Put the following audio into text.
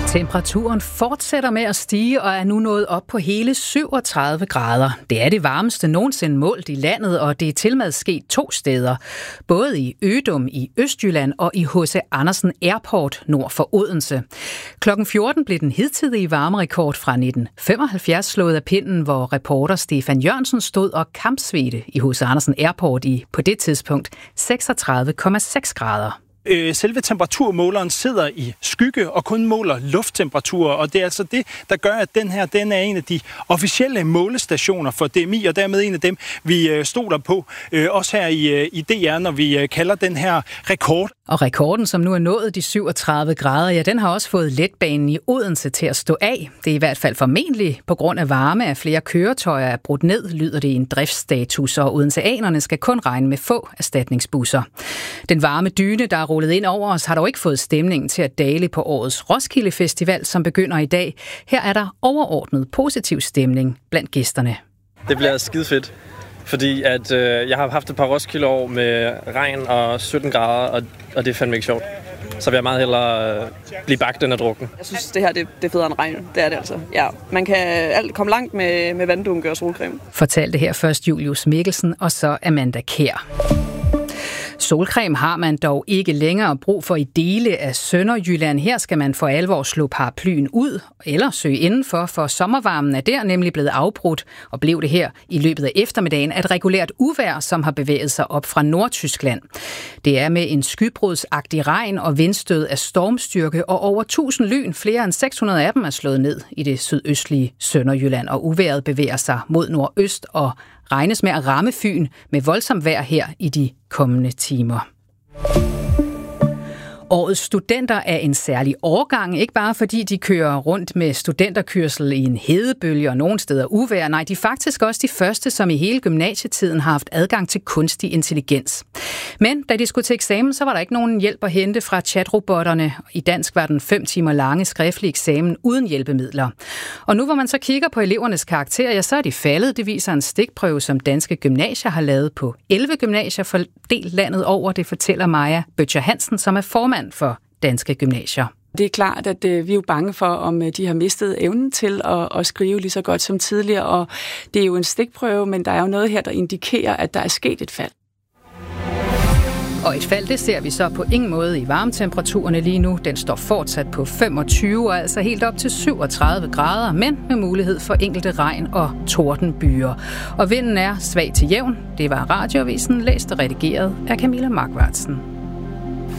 Temperaturen fortsætter med at stige og er nu nået op på hele 37 grader. Det er det varmeste nogensinde målt i landet, og det er tilmed sket 2 steder. Både i Ødum i Østjylland og i H.C. Andersen Airport nord for Odense. Klokken 14 blev den hidtidige varmerekord fra 1975 slået af pinden, hvor reporter Stefan Jørgensen stod og kampsvedte i H.C. Andersen Airport i på det tidspunkt 36,6 grader. Selve temperaturmåleren sidder i skygge og kun måler lufttemperatur, og det er altså det, der gør, at den er en af de officielle målestationer for DMI, og dermed en af dem, vi stoler på, også her i DR, når vi kalder den her rekord. Og rekorden, som nu er nået de 37 grader, ja, den har også fået letbanen i Odense til at stå af. Det er i hvert fald formentlig på grund af varme, at flere køretøjer er brudt ned, lyder det i en driftsstatus, og odenseanerne skal kun regne med få erstatningsbusser. Den varme dyne, der er rullet ind over os, har dog ikke fået stemningen til at dale på årets Roskilde Festival, som begynder i dag. Her er der overordnet positiv stemning blandt gæsterne. Det bliver skidefedt, fordi at, jeg har haft et par Roskilde-år med regn og 17 grader, og det er fandme ikke sjovt. Så vil jeg meget hellere blive bagt end at drukne. Jeg synes, det her det er federe end regn. Det er det altså. Ja, man kan komme langt med vanddunke og solcreme. Fortalte her først Julius Mikkelsen og så Amanda Kjær. Solcreme har man dog ikke længere brug for i dele af Sønderjylland. Her skal man for alvor slå paraplyen ud eller søge indenfor, for sommervarmen er der nemlig blevet afbrudt, og blev det her i løbet af eftermiddagen af et regulært uvejr, som har bevæget sig op fra Nordtyskland. Det er med en skybrudsagtig regn og vindstød af stormstyrke, og over 1000 lyn, flere end 600 af dem er slået ned i det sydøstlige Sønderjylland, og uvejret bevæger sig mod nordøst og regnes med at ramme Fyn med voldsomt vejr her i de kommende timer. Årets studenter er en særlig årgang, ikke bare fordi de kører rundt med studenterkørsel i en hedebølge og nogle steder uvejr. Nej, de er faktisk også de første, som i hele gymnasietiden har haft adgang til kunstig intelligens. Men da de skulle til eksamen, så var der ikke nogen hjælp at hente fra chatrobotterne. I dansk var den 5 timer lange skriftlige eksamen uden hjælpemidler. Og nu hvor man så kigger på elevernes karakterer, ja, så er de faldet. Det viser en stikprøve, som danske gymnasier har lavet på 11 gymnasier fordelt landet over. Det fortæller Maja Bøtcher Hansen, som er formand for Danske Gymnasier. Det er klart, at vi er jo bange for, om de har mistet evnen til at skrive lige så godt som tidligere, og det er jo en stikprøve, men der er jo noget her, der indikerer, at der er sket et fald. Og et fald, det ser vi så på ingen måde i varmetemperaturerne lige nu. Den står fortsat på 25, og altså helt op til 37 grader, men med mulighed for enkelte regn- og tordenbyer. Og vinden er svag til jævn. Det var Radioavisen, læst og redigeret af Camilla Markvartsen.